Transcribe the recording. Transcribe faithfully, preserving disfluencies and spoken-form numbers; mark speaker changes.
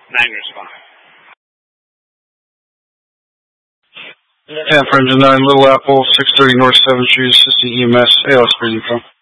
Speaker 1: nine respond.
Speaker 2: Yeah, for engine nine, Little Apple, six thirty North seventh Street, assisting E M S, A L S for info.